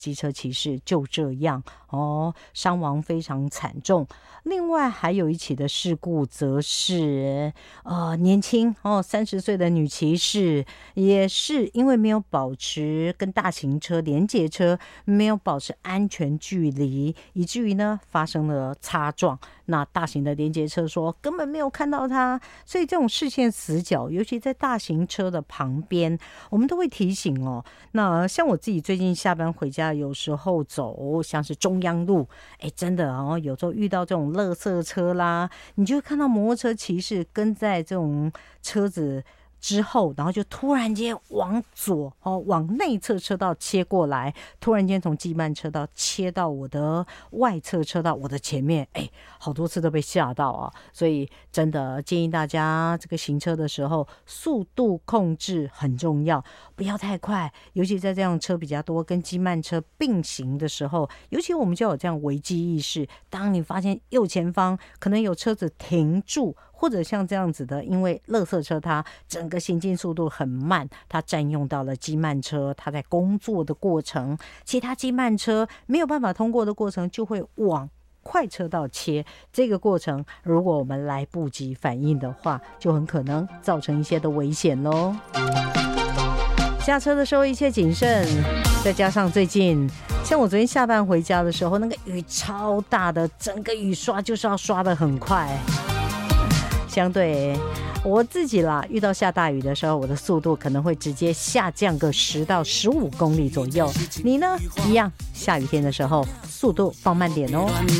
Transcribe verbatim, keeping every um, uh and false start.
机车骑士就这样哦，伤亡非常惨重。另外还有一起的事故，则是呃年轻哦三十岁的女骑士，也是因为没有保持跟大型车连接车没有保持安全距离，以至于呢发生了擦撞。那大型的连接车说根本没有看到他，所以这种视线死角，尤其在大型车的旁边，我们都会提醒哦。那像我自己最近下班回家，有时候走像是中央路，哎，真的哦，有时候遇到这种垃圾车啦，你就会看到摩托车骑士跟在这种车子之后，然后就突然间往左哦，往内侧车道切过来，突然间从机慢车道切到我的外侧车道，我的前面，哎，好多次都被吓到啊！所以真的建议大家这个行车的时候，速度控制很重要，不要太快，尤其在这样车比较多、跟机慢车并行的时候，尤其我们就有这样危机意识。当你发现右前方可能有车子停住，或者像这样子的，因为垃圾车它整个行进速度很慢，它占用到了机慢车，它在工作的过程，其他机慢车没有办法通过的过程，就会往快车道切。这个过程如果我们来不及反应的话，就很可能造成一些的危险咯。下车的时候一切谨慎，再加上最近像我昨天下班回家的时候，那个雨超大的，整个雨刷就是要刷得很快。相对我自己啦，遇到下大雨的时候，我的速度可能会直接下降个十到十五公里左右。你呢？一样，下雨天的时候速度放慢点哦。